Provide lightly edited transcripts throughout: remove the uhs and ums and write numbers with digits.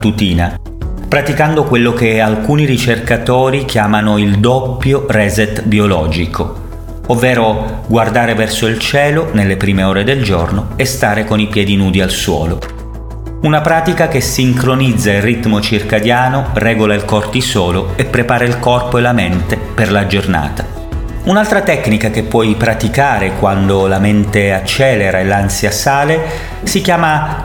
mattutina, praticando quello che alcuni ricercatori chiamano il doppio reset biologico, ovvero guardare verso il cielo nelle prime ore del giorno e stare con i piedi nudi al suolo. Una pratica che sincronizza il ritmo circadiano, regola il cortisolo e prepara il corpo e la mente per la giornata. Un'altra tecnica che puoi praticare quando la mente accelera e l'ansia sale si chiama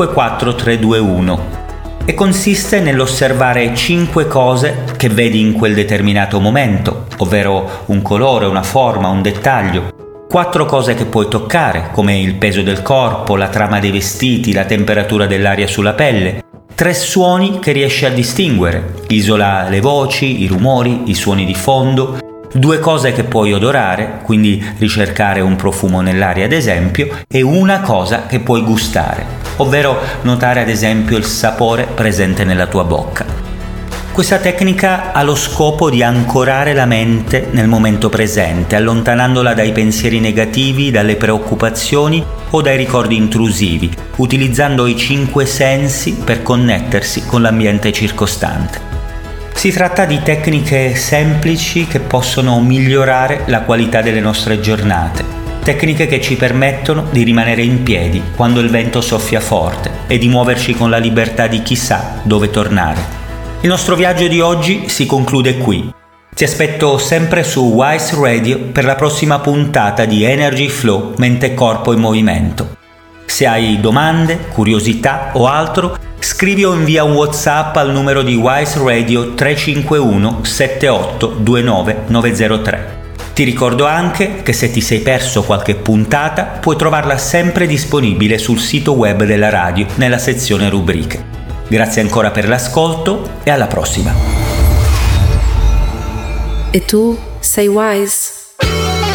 5-4-3-2-1 e consiste nell'osservare 5 cose che vedi in quel determinato momento, ovvero un colore, una forma, un dettaglio. 4 cose che puoi toccare, come il peso del corpo, la trama dei vestiti, la temperatura dell'aria sulla pelle. 3 suoni che riesci a distinguere, isola le voci, i rumori, i suoni di fondo. 2 cose che puoi odorare, quindi ricercare un profumo nell'aria ad esempio, e una cosa che puoi gustare, ovvero notare ad esempio il sapore presente nella tua bocca. Questa tecnica ha lo scopo di ancorare la mente nel momento presente, allontanandola dai pensieri negativi, dalle preoccupazioni o dai ricordi intrusivi, utilizzando i 5 sensi per connettersi con l'ambiente circostante. Si tratta di tecniche semplici che possono migliorare la qualità delle nostre giornate, tecniche che ci permettono di rimanere in piedi quando il vento soffia forte e di muoverci con la libertà di chissà dove tornare. Il nostro viaggio di oggi si conclude qui. Ti aspetto sempre su Wise Radio per la prossima puntata di Energy Flow Mente, Corpo e Movimento. Se hai domande, curiosità o altro, scrivi o invia un WhatsApp al numero di Wise Radio 351 78 29 903. Ti ricordo anche che se ti sei perso qualche puntata puoi trovarla sempre disponibile sul sito web della radio nella sezione rubriche. Grazie ancora per l'ascolto e alla prossima. E tu sei Wise?